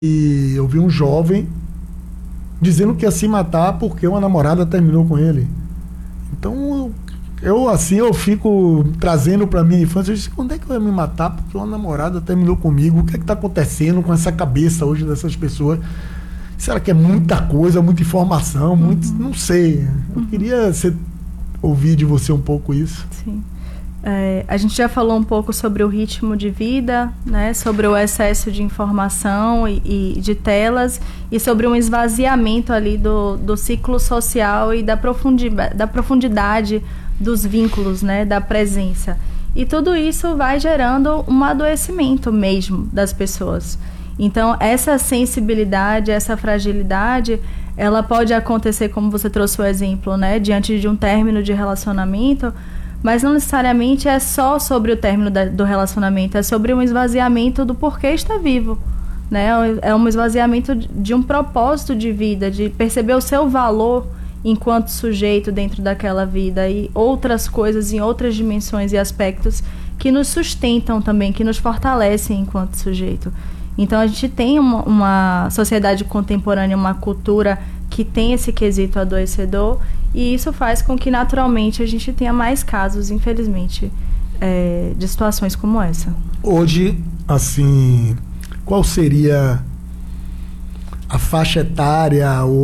E eu vi um jovem dizendo que ia se matar porque uma namorada terminou com ele. Então, eu fico trazendo pra minha infância, eu disse, quando é que eu ia me matar porque uma namorada terminou comigo? O que é que tá acontecendo com essa cabeça hoje dessas pessoas? Será que é muita coisa, muita informação, não sei. Eu queria ouvir de você um pouco isso. Sim. A gente já falou um pouco sobre o ritmo de vida, né, sobre o excesso de informação e de telas, e sobre um esvaziamento ali do ciclo social e da profundidade dos vínculos, né, da presença. E tudo isso vai gerando um adoecimento mesmo das pessoas. Então, essa sensibilidade, essa fragilidade, ela pode acontecer, como você trouxe o exemplo, né, diante de um término de relacionamento, mas não necessariamente é só sobre o término do relacionamento, é sobre um esvaziamento do porquê está vivo, né? É um esvaziamento de um propósito de vida, de perceber o seu valor enquanto sujeito dentro daquela vida e outras coisas em outras dimensões e aspectos que nos sustentam também, que nos fortalecem enquanto sujeito. Então a gente tem uma sociedade contemporânea, uma cultura que tem esse quesito adoecedor, e isso faz com que naturalmente a gente tenha mais casos, infelizmente, de situações como essa. Hoje, assim, qual seria a faixa etária ou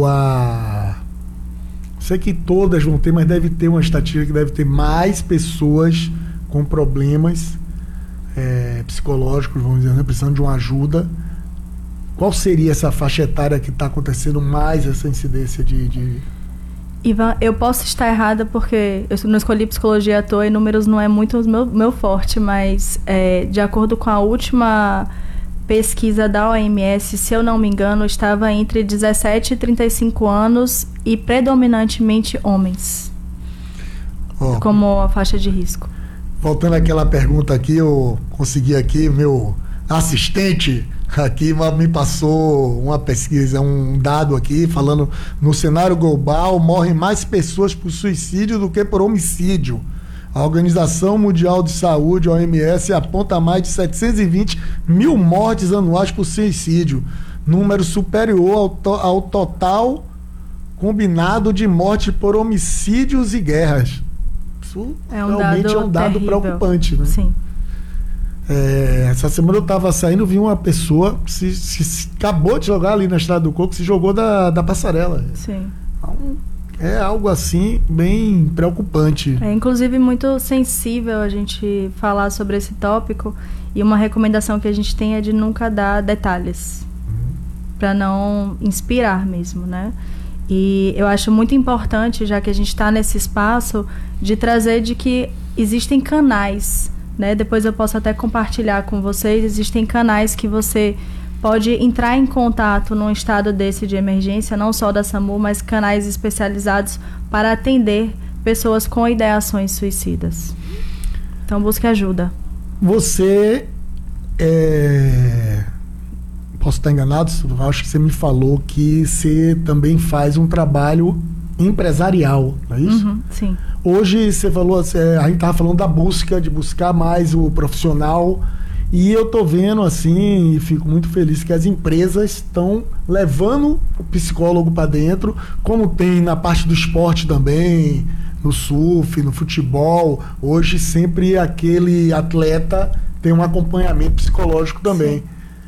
sei que todas vão ter, mas deve ter uma estatística que deve ter mais pessoas com problemas psicológicos, vamos dizer, né, precisando de uma ajuda. Qual seria essa faixa etária que está acontecendo mais essa incidência de... Ivan, eu posso estar errada porque eu não escolhi psicologia à toa e números não é muito meu forte, mas de acordo com a última pesquisa da OMS, se eu não me engano, estava entre 17 e 35 anos e predominantemente homens, como a faixa de risco. Voltando àquela pergunta aqui, eu consegui aqui, meu assistente aqui me passou uma pesquisa, um dado aqui, falando no cenário global, morrem mais pessoas por suicídio do que por homicídio. A Organização Mundial de Saúde, a OMS, aponta mais de 720 mil mortes anuais por suicídio, número superior ao total combinado de morte por homicídios e guerras. Isso realmente é um dado preocupante, né? Sim. Essa semana eu estava saindo, vi uma pessoa se acabou de jogar ali na Estrada do Coco, se jogou da passarela. Sim. É algo assim bem preocupante. É inclusive muito sensível a gente falar sobre esse tópico, e uma recomendação que a gente tem é de nunca dar detalhes, para não inspirar mesmo, né? E eu acho muito importante, já que a gente está nesse espaço, de trazer de que existem canais, né? Depois eu posso até compartilhar com vocês, existem canais que você pode entrar em contato num estado desse de emergência, não só da SAMU, mas canais especializados para atender pessoas com ideações suicidas. Então busque ajuda. Você posso estar enganado, acho que você me falou que você também faz um trabalho empresarial, não é isso? Sim. Hoje você falou, a gente estava falando da busca, de buscar mais o profissional, e eu estou vendo assim, e fico muito feliz que as empresas estão levando o psicólogo para dentro, como tem na parte do esporte também, no surf, no futebol. Hoje sempre aquele atleta tem um acompanhamento psicológico também.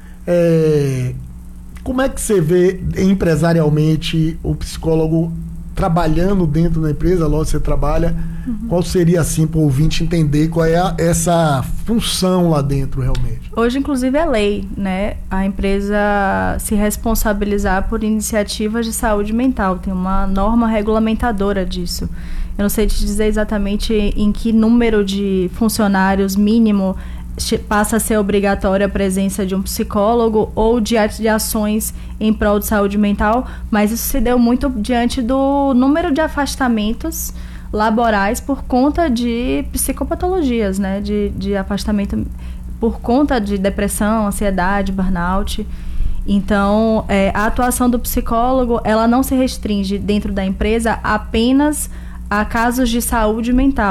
Como é que você vê empresarialmente o psicólogo trabalhando dentro da empresa? Logo você trabalha, qual seria assim para o ouvinte entender qual é essa função lá dentro realmente? Hoje inclusive é lei, né? A empresa se responsabilizar por iniciativas de saúde mental, tem uma norma regulamentadora disso. Eu não sei te dizer exatamente em que número de funcionários mínimo passa a ser obrigatória a presença de um psicólogo ou de ações em prol de saúde mental, mas isso se deu muito diante do número de afastamentos laborais por conta de psicopatologias, né? De afastamento por conta de depressão, ansiedade, burnout. Então, a atuação do psicólogo, ela não se restringe dentro da empresa apenas a casos de saúde mental.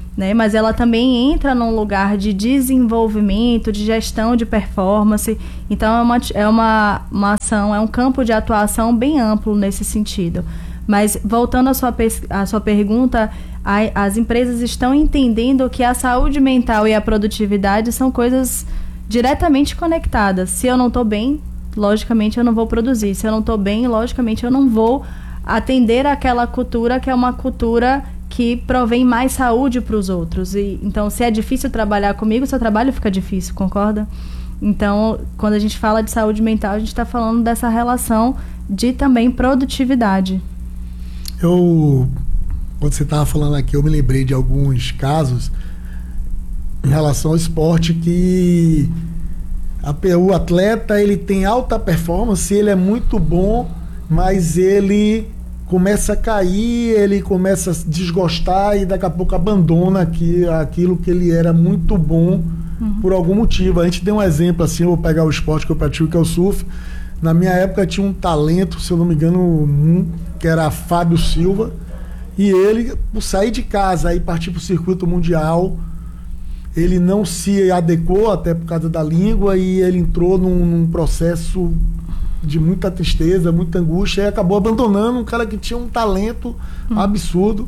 né? Mas ela também entra num lugar de desenvolvimento, de gestão de performance. Então, é uma ação, é um campo de atuação bem amplo nesse sentido. Mas, voltando à sua pergunta, as empresas estão entendendo que a saúde mental e a produtividade são coisas diretamente conectadas. Se eu não estou bem, logicamente eu não vou produzir. Se eu não estou bem, logicamente eu não vou atender àquela cultura que é uma cultura que provém mais saúde para os outros. Então, se é difícil trabalhar comigo, seu trabalho fica difícil, concorda? Então, quando a gente fala de saúde mental, a gente está falando dessa relação de também produtividade. Quando você estava falando aqui, eu me lembrei de alguns casos em relação ao esporte que o atleta ele tem alta performance, ele é muito bom, mas ele começa a cair, ele começa a desgostar e daqui a pouco abandona aquilo que ele era muito bom por algum motivo. A gente tem um exemplo assim, eu vou pegar o esporte que eu pratico, que é o surf. Na minha época tinha um talento, se eu não me engano, que era Fábio Silva, e ele, por sair de casa e partir para o circuito mundial, ele não se adequou, até por causa da língua, e ele entrou num processo de muita tristeza, muita angústia, e acabou abandonando um cara que tinha um talento absurdo.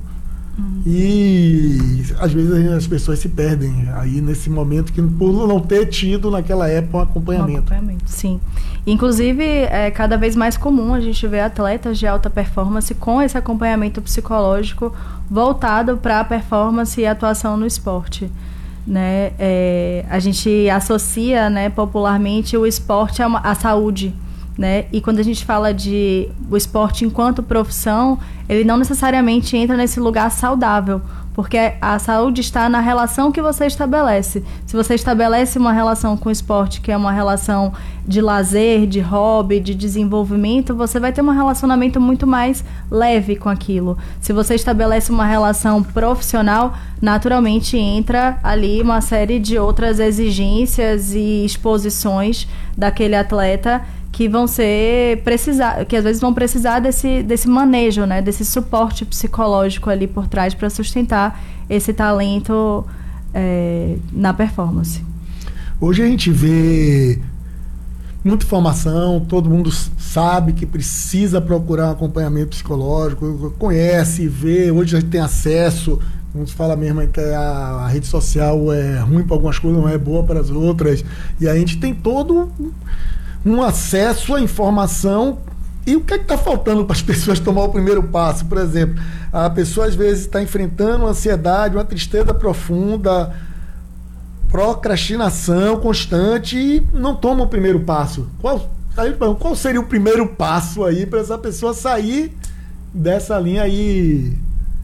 E às vezes as pessoas se perdem aí nesse momento, que por não ter tido naquela época um acompanhamento. Sim. Inclusive, é cada vez mais comum a gente ver atletas de alta performance com esse acompanhamento psicológico voltado para a performance e atuação no esporte, né? A gente associa, né, popularmente o esporte à saúde, né? E quando a gente fala de o esporte enquanto profissão, ele não necessariamente entra nesse lugar saudável, porque a saúde está na relação que você estabelece. Se você estabelece uma relação com o esporte, que é uma relação de lazer, de hobby, de desenvolvimento, você vai ter um relacionamento muito mais leve com aquilo. Se você estabelece uma relação profissional, naturalmente entra ali uma série de outras exigências e exposições daquele atleta que vão que às vezes vão precisar desse manejo, né, desse suporte psicológico ali por trás para sustentar esse talento na performance. Hoje a gente vê muita informação, todo mundo sabe que precisa procurar um acompanhamento psicológico, conhece, vê, hoje a gente tem acesso, como se fala mesmo, que a rede social é ruim para algumas coisas, não é boa para as outras, e a gente tem todo um acesso à informação. E o que é que está faltando para as pessoas tomar o primeiro passo? Por exemplo, a pessoa às vezes está enfrentando uma ansiedade, uma tristeza profunda, procrastinação constante e não toma o primeiro passo. Qual seria o primeiro passo aí para essa pessoa sair dessa linha aí?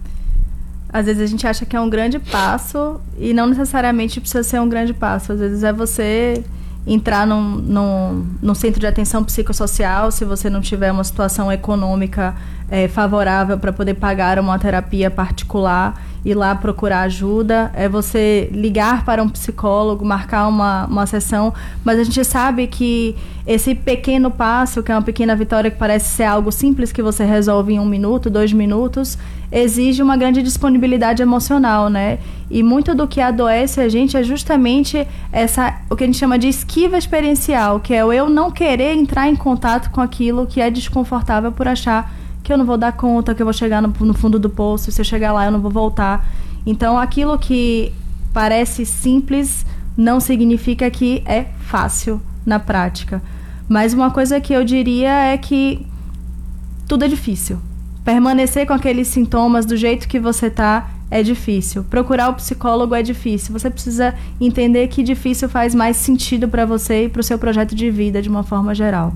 Às vezes a gente acha que é um grande passo e não necessariamente precisa ser um grande passo. Às vezes é você entrar num centro de atenção psicossocial, se você não tiver uma situação econômica favorável para poder pagar uma terapia particular, ir lá procurar ajuda, é você ligar para um psicólogo, marcar uma sessão, mas a gente sabe que esse pequeno passo, que é uma pequena vitória que parece ser algo simples que você resolve em 1 minuto, 2 minutos, exige uma grande disponibilidade emocional, né? E muito do que adoece a gente é justamente o que a gente chama de esquiva experiencial, que é o eu não querer entrar em contato com aquilo que é desconfortável por achar que eu não vou dar conta, que eu vou chegar no fundo do poço, se eu chegar lá eu não vou voltar. Então, aquilo que parece simples não significa que é fácil na prática. Mas uma coisa que eu diria é que tudo é difícil. Permanecer com aqueles sintomas do jeito que você tá é difícil. Procurar o psicólogo é difícil. Você precisa entender que difícil faz mais sentido para você e para o seu projeto de vida de uma forma geral.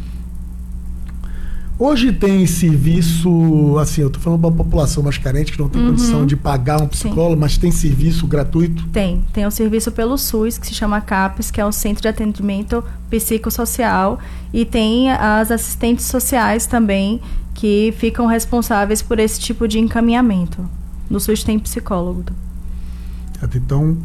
Hoje tem serviço, assim, eu estou falando para a população mais carente que não tem condição de pagar um psicólogo, sim, mas tem serviço gratuito? Tem um serviço pelo SUS que se chama CAPES, que é o Centro de Atendimento Psicossocial, e tem as assistentes sociais também que ficam responsáveis por esse tipo de encaminhamento. No SUS tem psicólogo. Então,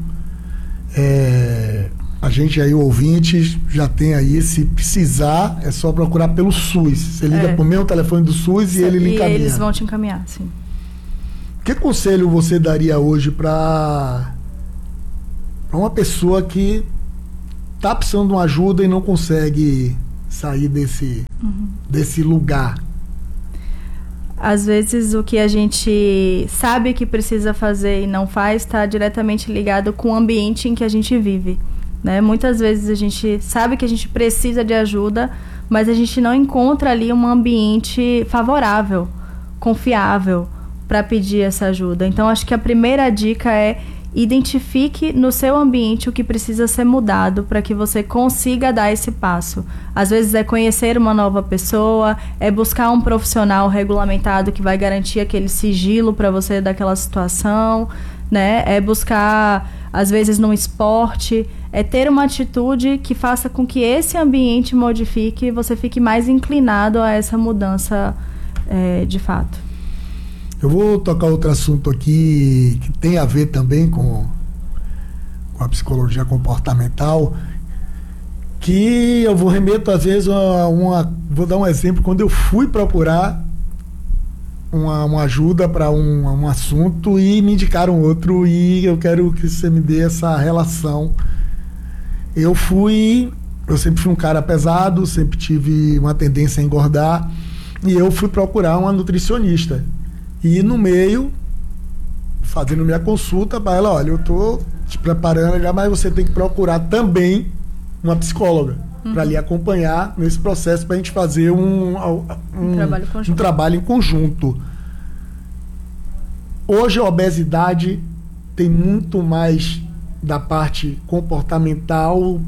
a gente aí, ouvintes, já tem aí, se precisar, é só procurar pelo SUS. Você liga pro meu telefone do SUS e ele lhe encaminha. E eles vão te encaminhar, sim. Que conselho você daria hoje para uma pessoa que está precisando de uma ajuda e não consegue sair desse lugar? Às vezes o que a gente sabe que precisa fazer e não faz está diretamente ligado com o ambiente em que a gente vive, né? Muitas vezes a gente sabe que a gente precisa de ajuda, mas a gente não encontra ali um ambiente favorável, confiável para pedir essa ajuda. Então acho que a primeira dica é: identifique no seu ambiente o que precisa ser mudado para que você consiga dar esse passo. Às vezes é conhecer uma nova pessoa, é buscar um profissional regulamentado que vai garantir aquele sigilo para você daquela situação, né? É buscar, às vezes, num esporte, é ter uma atitude que faça com que esse ambiente modifique e você fique mais inclinado a essa mudança de fato. Eu vou tocar outro assunto aqui que tem a ver também com a psicologia comportamental, que eu vou remeto às vezes vou dar um exemplo. Quando eu fui procurar uma ajuda para um assunto e me indicaram outro, e eu quero que você me dê essa relação. Eu sempre fui um cara pesado, sempre tive uma tendência a engordar, e eu fui procurar uma nutricionista. E no meio, fazendo minha consulta para ela: olha, eu estou te preparando já, mas você tem que procurar também uma psicóloga para lhe acompanhar nesse processo, para a gente fazer um trabalho em conjunto. Hoje a obesidade tem muito mais da parte comportamental,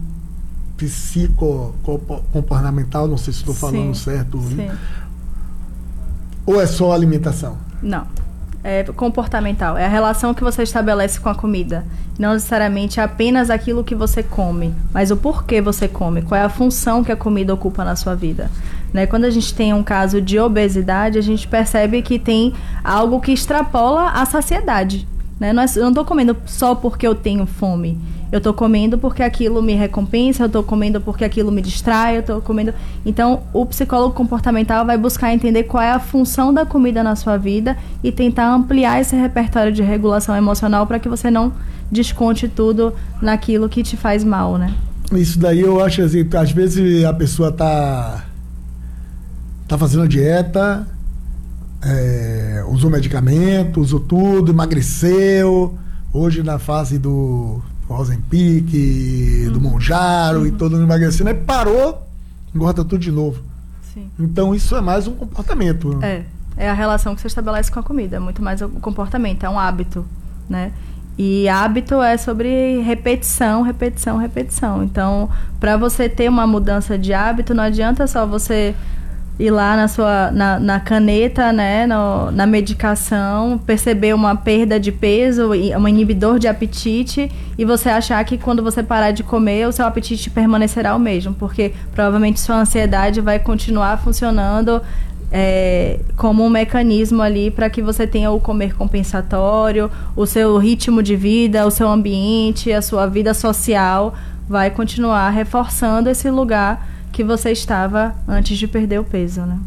psico-comportamental, não sei se estou falando certo, sim. Ou é só alimentação? Não, é comportamental, é a relação que você estabelece com a comida, não necessariamente apenas aquilo que você come, mas o porquê você come, qual é a função que a comida ocupa na sua vida, né? Quando a gente tem um caso de obesidade, a gente percebe que tem algo que extrapola a saciedade, né? Eu não estou comendo só porque eu tenho fome, eu estou comendo porque aquilo me recompensa, eu estou comendo porque aquilo me distrai, eu estou comendo... Então, o psicólogo comportamental vai buscar entender qual é a função da comida na sua vida e tentar ampliar esse repertório de regulação emocional para que você não desconte tudo naquilo que te faz mal, né? Isso daí eu acho assim, às vezes a pessoa tá fazendo a dieta, usou medicamento, usou tudo, emagreceu, hoje na fase do Ozempic, do Mounjaro e todo mundo emagrecendo, aí parou, engorda tudo de novo. Sim. Então isso é mais um comportamento. É a relação que você estabelece com a comida, é muito mais o comportamento, é um hábito, né? E hábito é sobre repetição, repetição, repetição. Então, para você ter uma mudança de hábito, não adianta só você ir lá na caneta, né, na medicação, perceber uma perda de peso, um inibidor de apetite, e você achar que quando você parar de comer, o seu apetite permanecerá o mesmo, porque provavelmente sua ansiedade vai continuar funcionando como um mecanismo ali para que você tenha o comer compensatório, o seu ritmo de vida, o seu ambiente, a sua vida social vai continuar reforçando esse lugar que você estava antes de perder o peso, né?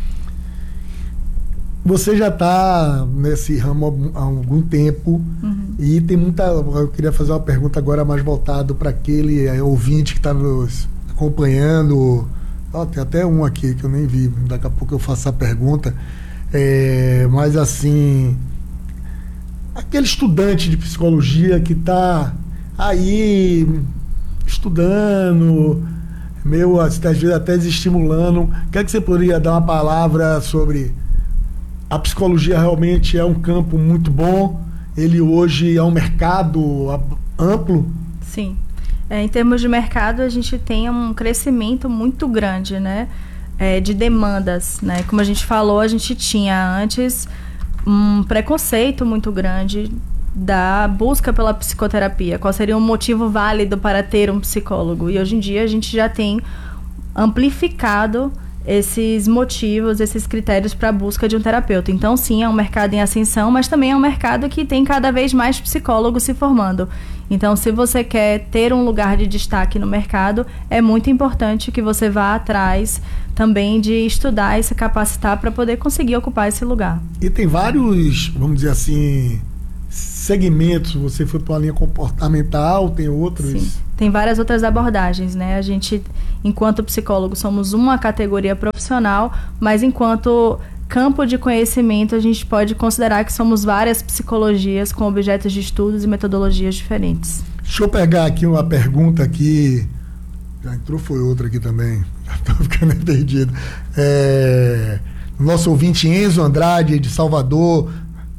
Você já está nesse ramo há algum tempo, e tem muita... Eu queria fazer uma pergunta agora mais voltada para aquele ouvinte que está nos acompanhando. Tem até um aqui que eu nem vi, daqui a pouco eu faço a pergunta. Mas assim, aquele estudante de psicologia que está aí estudando, às vezes até desestimulando, o que é que você poderia dar uma palavra sobre a psicologia? Realmente é um campo muito bom, ele hoje é um mercado amplo? Sim. Em termos de mercado, a gente tem um crescimento muito grande, né, de demandas, né? Como a gente falou, a gente tinha antes um preconceito muito grande da busca pela psicoterapia, qual seria um motivo válido para ter um psicólogo, e hoje em dia a gente já tem amplificado esses motivos, esses critérios para a busca de um terapeuta. Então, sim, é um mercado em ascensão, mas também é um mercado que tem cada vez mais psicólogos se formando. Então, se você quer ter um lugar de destaque no mercado, é muito importante que você vá atrás também de estudar e se capacitar para poder conseguir ocupar esse lugar. E tem vários, vamos dizer assim, segmentos. Você foi para uma linha comportamental, tem outros... Sim, tem várias outras abordagens, né? A gente, enquanto psicólogo, somos uma categoria profissional, mas enquanto campo de conhecimento, a gente pode considerar que somos várias psicologias com objetos de estudos e metodologias diferentes. Deixa eu pegar aqui uma pergunta aqui. Já entrou, foi outra aqui também. Já estou ficando perdido. Nosso ouvinte Enzo Andrade, de Salvador.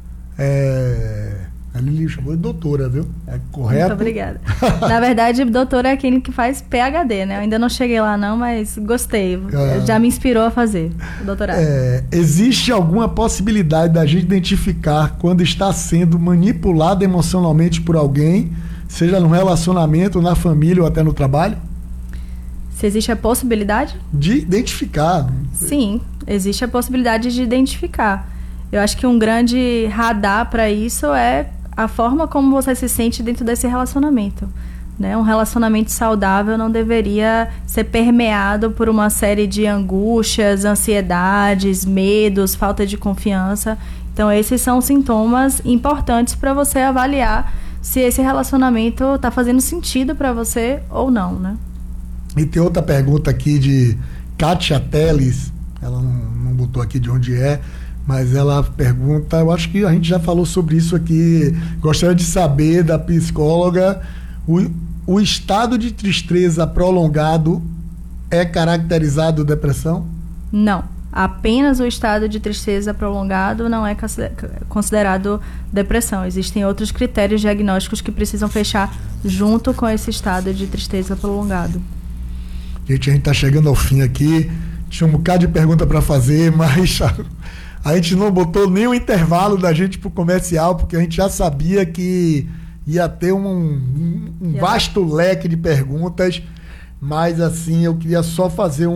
A Lili chamou de doutora, viu? É correto? Muito obrigada. Na verdade, doutora é aquele que faz PhD, né? Eu ainda não cheguei lá não, mas gostei. Já me inspirou a fazer o doutorado. Existe alguma possibilidade da gente identificar quando está sendo manipulado emocionalmente por alguém, seja no relacionamento, na família ou até no trabalho? Se existe a possibilidade? De identificar. Sim, existe a possibilidade de identificar. Eu acho que um grande radar para isso é a forma como você se sente dentro desse relacionamento, né? Um relacionamento saudável não deveria ser permeado por uma série de angústias, ansiedades, medos, falta de confiança. Então, esses são sintomas importantes para você avaliar se esse relacionamento está fazendo sentido para você ou não, né? E tem outra pergunta aqui de Kátia Teles, ela não botou aqui de onde é, mas ela pergunta, eu acho que a gente já falou sobre isso aqui, gostaria de saber da psicóloga, o estado de tristeza prolongado é caracterizado depressão? Não, apenas o estado de tristeza prolongado não é considerado depressão. Existem outros critérios diagnósticos que precisam fechar junto com esse estado de tristeza prolongado. Gente, a gente está chegando ao fim aqui, tinha um bocado de pergunta para fazer, mas a gente não botou nem o intervalo da gente para o comercial, porque a gente já sabia que ia ter um vasto leque de perguntas, mas assim, eu queria só fazer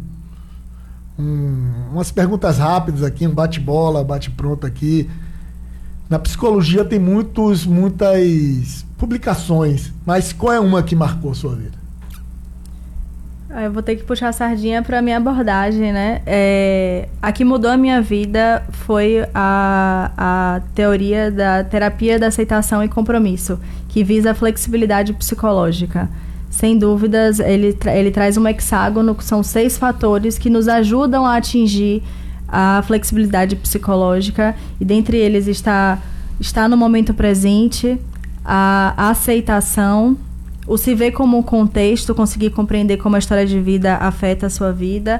umas perguntas rápidas aqui, um bate-bola, bate-pronto aqui. Na psicologia tem muitas publicações, mas qual é uma que marcou a sua vida? Eu vou ter que puxar a sardinha para a minha abordagem, né? A que mudou a minha vida foi a teoria da terapia da aceitação e compromisso, que visa a flexibilidade psicológica. Sem dúvidas, ele traz um hexágono, que são 6 fatores que nos ajudam a atingir a flexibilidade psicológica, e dentre eles está no momento presente, a aceitação, o se ver como um contexto, conseguir compreender como a história de vida afeta a sua vida,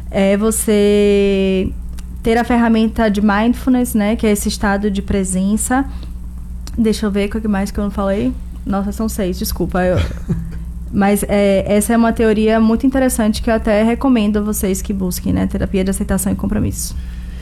você ter a ferramenta de mindfulness, né, que é esse estado de presença. Deixa eu ver o que mais que eu não falei. Nossa, são 6, desculpa. Mas essa é uma teoria muito interessante que eu até recomendo a vocês que busquem, né, terapia de aceitação e compromisso.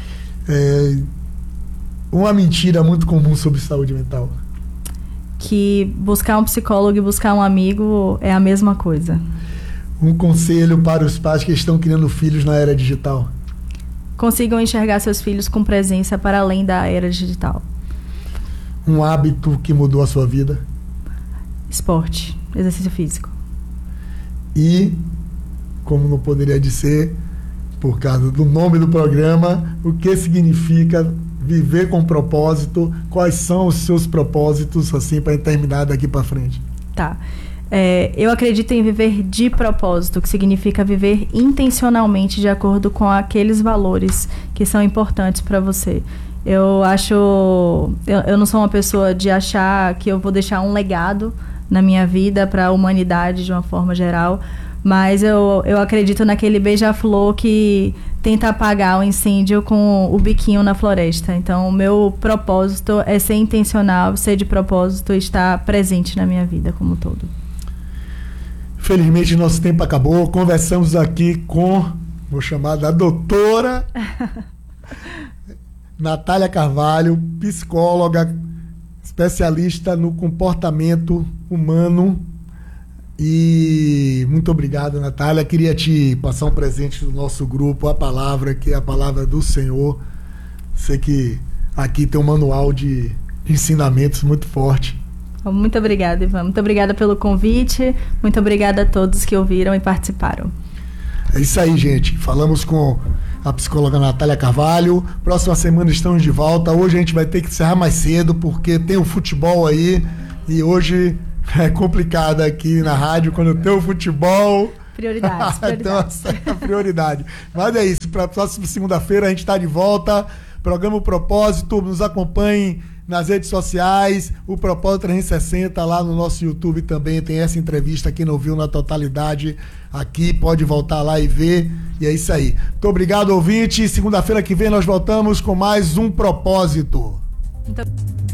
Uma mentira muito comum sobre saúde mental. Que buscar um psicólogo e buscar um amigo é a mesma coisa. Um conselho para os pais que estão criando filhos na era digital. Consigam enxergar seus filhos com presença para além da era digital. Um hábito que mudou a sua vida. Esporte, exercício físico. E, como não poderia ser, por causa do nome do programa, o que significa viver com propósito? Quais são os seus propósitos, assim, para terminar daqui para frente? Tá. Eu acredito em viver de propósito, que significa viver intencionalmente de acordo com aqueles valores que são importantes para você. Eu não sou uma pessoa de achar que eu vou deixar um legado na minha vida para a humanidade de uma forma geral, mas eu acredito naquele beija-flor que tenta apagar o incêndio com o biquinho na floresta. Então, o meu propósito é ser intencional, ser de propósito e estar presente na minha vida como um todo. Felizmente, nosso tempo acabou. Conversamos aqui com, vou chamar da doutora Natália Carvalho, psicóloga, especialista no comportamento humano. E muito obrigado, Natália. Queria te passar um presente do nosso grupo, a palavra, que é a palavra do Senhor. Sei que aqui tem um manual de ensinamentos muito forte. Muito obrigada, Ivan. Muito obrigada pelo convite. Muito obrigada a todos que ouviram e participaram. É isso aí, gente. Falamos com a psicóloga Natália Carvalho. Próxima semana estamos de volta. Hoje a gente vai ter que encerrar mais cedo, porque tem o futebol aí. E hoje é complicado aqui na rádio, quando tem o futebol. Prioridades. Então, essa é a prioridade. Mas é isso. Para a próxima segunda-feira a gente está de volta. Programa O Propósito. Nos acompanhem nas redes sociais, o Propósito 360 lá no nosso YouTube também tem essa entrevista. Quem não viu na totalidade aqui pode voltar lá e ver. E é isso aí. Muito obrigado, ouvinte. Segunda-feira que vem nós voltamos com mais um Propósito.